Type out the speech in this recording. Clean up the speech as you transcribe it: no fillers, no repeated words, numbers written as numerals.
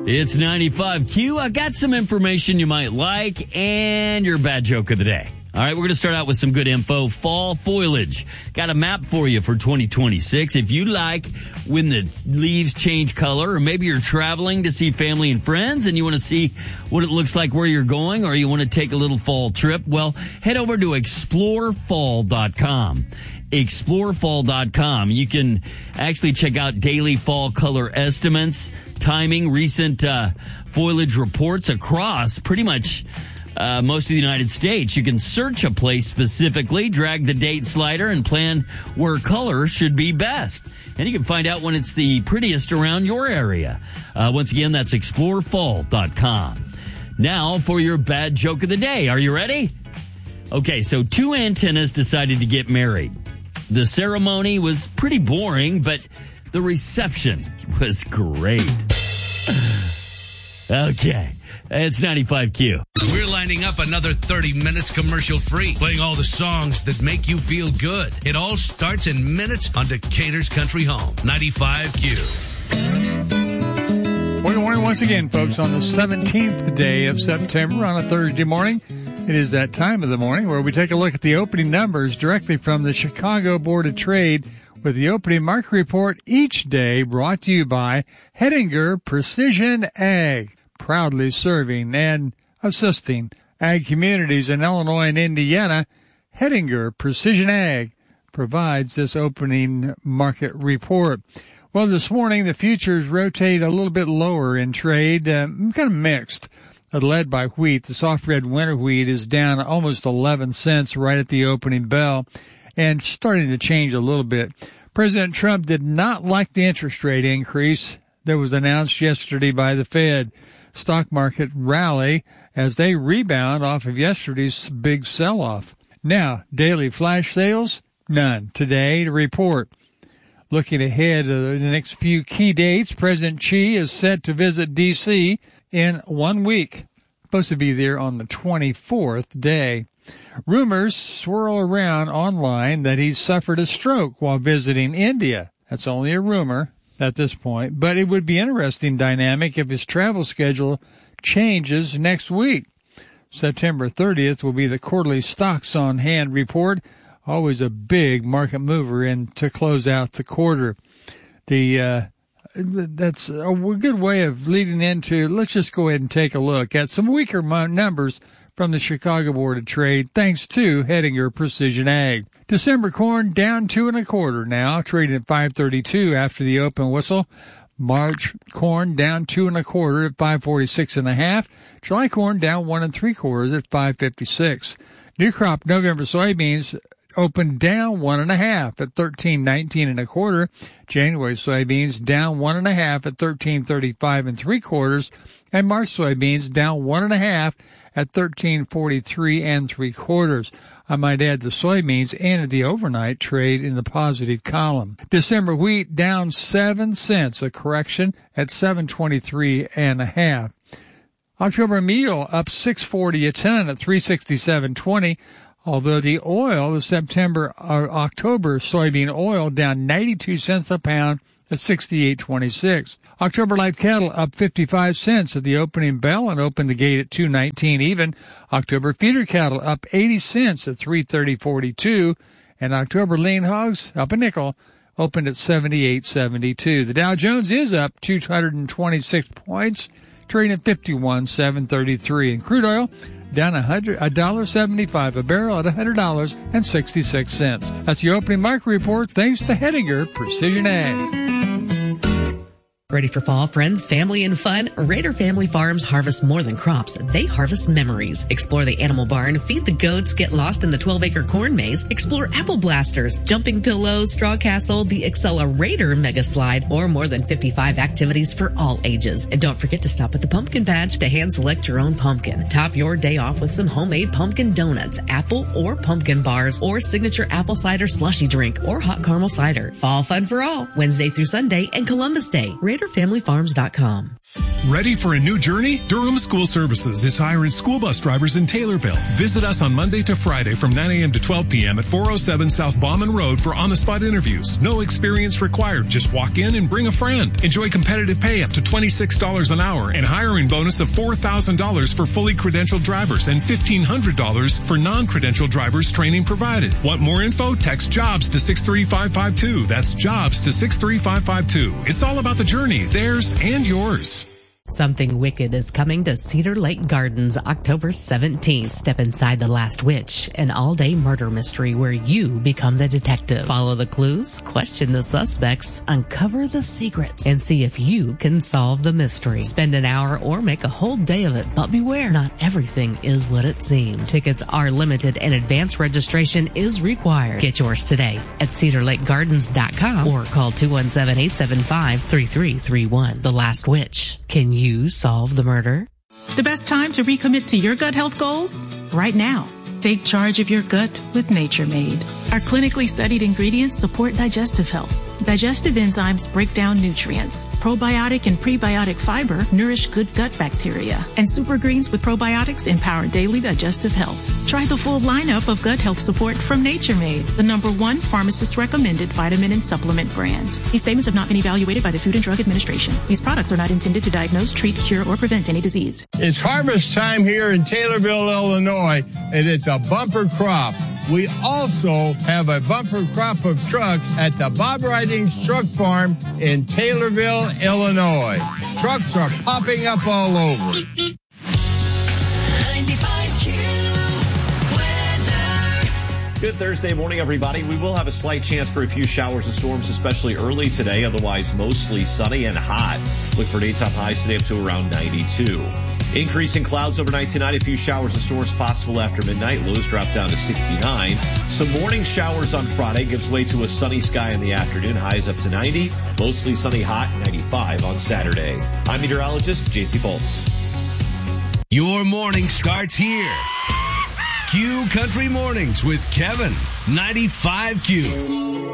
It's 95Q. I got some information you might like and your bad joke of the day. All right, we're going to start out with some good info. Fall foliage. Got a map for you for 2026. If you like when the leaves change color, or maybe you're traveling to see family and friends and you want to see what it looks like where you're going, or you want to take a little fall trip, well, head over to explorefall.com. explorefall.com. You can actually check out daily fall color estimates, timing, recent foliage reports across pretty much most of the United States. You can search a place specifically, drag the date slider, and plan where color should be best. And you can find out when it's the prettiest around your area. Once again, that's explorefall.com. Now for your bad joke of the day. Are you ready? Okay, so two antennas decided to get married. The ceremony was pretty boring, but the reception was great. Okay, it's 95Q. We're lining up another 30 minutes commercial-free, playing all the songs that make you feel good. It all starts in minutes on Decatur's Country Home, 95Q. Well, good morning once again, folks, on the 17th day of September on a Thursday morning. It is that time of the morning where we take a look at the opening numbers directly from the Chicago Board of Trade with the opening market report each day, brought to you by Hettinger Precision Ag, proudly serving and assisting ag communities in Illinois and Indiana. Hettinger Precision Ag provides this opening market report. Well, this morning the futures rotate a little bit lower in trade, kind of mixed. Led by wheat. The soft red winter wheat is down almost 11 cents right at the opening bell and starting to change a little bit. President Trump did not like the interest rate increase that was announced yesterday by the Fed. Stock market rally as they rebound off of yesterday's big sell-off. Now, daily flash sales, none today to report. Looking ahead to the next few key dates, President Xi is set to visit D.C. in 1 week. Supposed to be there on the 24th day. Rumors swirl around online that he suffered a stroke while visiting India. That's only a rumor at this point, but it would be interesting dynamic if his travel schedule changes next week. September 30th will be the quarterly stocks on hand report. Always a big market mover in to close out the quarter. That's a good way of leading into, let's just go ahead and take a look at some weaker numbers from the Chicago Board of Trade, thanks to Hettinger Precision Ag. December corn down 2 1/4 now, trading at 5.32 after the open whistle. March corn down 2 1/4 at 5.46 1/2. July corn down 1 3/4 at 5.56. New crop November soybeans opened down 1 1/2 at 13.19 1/4. January soybeans down 1 1/2 at 13.35 3/4, and March soybeans down 1 1/2 at 13.43 3/4. I might add the soybeans ended the overnight trade in the positive column. December wheat down 7 cents, a correction at 7.23 1/2. October meal up 6.40 a ton at 367.20. Although the oil, the October soybean oil down 92 cents a pound at 68.26. October live cattle up 55 cents at the opening bell and opened the gate at 2.19 even. October feeder cattle up 80 cents at 330.42. And October lean hogs up a nickel, opened at 78.72. The Dow Jones is up 226 points, trading at 51,733. And crude oil down $1.75 a barrel at $100.66. That's the opening market report, thanks to Hettinger Precision Ag. Ready for fall, friends, family, and fun? Raider Family Farms harvest more than crops. They harvest memories. Explore the animal barn, feed the goats, get lost in the 12-acre corn maze, explore apple blasters, jumping pillows, straw castle, the Accelerator mega slide, or more than 55 activities for all ages. And don't forget to stop at the pumpkin patch to hand select your own pumpkin. Top your day off with some homemade pumpkin donuts, apple or pumpkin bars, or signature apple cider slushy drink, or hot caramel cider. Fall fun for all, Wednesday through Sunday and Columbus Day. RaiderFamilyFarms.com. Ready for a new journey? Durham School Services is hiring school bus drivers in Taylorville. Visit us on Monday to Friday from 9 a.m. to 12 p.m. at 407 South Bauman Road for on-the-spot interviews. No experience required. Just walk in and bring a friend. Enjoy competitive pay up to $26 an hour and hiring bonus of $4,000 for fully credentialed drivers and $1,500 for non-credentialed drivers training provided. Want more info? Text JOBS to 63552. That's JOBS to 63552. It's all about the journey, theirs and yours. Something Wicked is coming to Cedar Lake Gardens October 17th. Step inside The Last Witch, an all-day murder mystery where you become the detective. Follow the clues, question the suspects, uncover the secrets, and see if you can solve the mystery. Spend an hour or make a whole day of it, but beware, not everything is what it seems. Tickets are limited and advance registration is required. Get yours today at cedarlakegardens.com or call 217-875-3331. The Last Witch. Can you solve the murder? The best time to recommit to your gut health goals? Right now. Take charge of your gut with Nature Made. Our clinically studied ingredients support digestive health. Digestive enzymes break down nutrients. Probiotic and prebiotic fiber nourish good gut bacteria. And super greens with probiotics empower daily digestive health. Try the full lineup of gut health support from Nature Made, the #1 pharmacist-recommended vitamin and supplement brand. These statements have not been evaluated by the Food and Drug Administration. These products are not intended to diagnose, treat, cure, or prevent any disease. It's harvest time here in Taylorville, Illinois, and it's a bumper crop. We also have a bumper crop of trucks at the Bob Ridings Truck Farm in Taylorville, Illinois. Trucks are popping up all over. 95Q weather. Good Thursday morning, everybody. We will have a slight chance for a few showers and storms, especially early today. Otherwise, mostly sunny and hot. Look for daytime highs today up to around 92. Increasing clouds overnight tonight. A few showers and storms possible after midnight. Lows drop down to 69. Some morning showers on Friday gives way to a sunny sky in the afternoon. Highs up to 90. Mostly sunny, hot, 95 on Saturday. I'm meteorologist J.C. Bolts. Your morning starts here. Q Country Mornings with Kevin, 95Q.